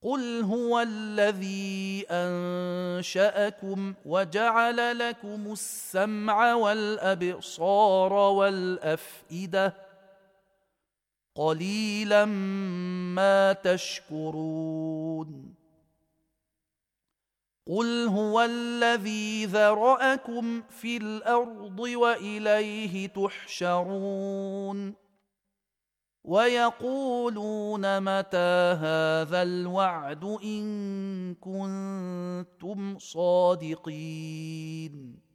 قل هو الذي أنشأكم وجعل لكم السمع والأبصار والأفئدة قليلا ما تشكرون قل هو الذي ذرأكم في الأرض وإليه تحشرون ويقولون متى هذا الوعد إن كنتم صادقين